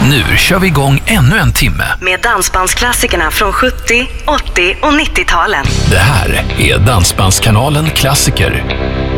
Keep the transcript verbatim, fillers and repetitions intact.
Nu kör vi igång ännu en timme. Med dansbandsklassikerna från sjuttio, åttio och nittio-talen. Det här är Dansbandskanalen Klassiker.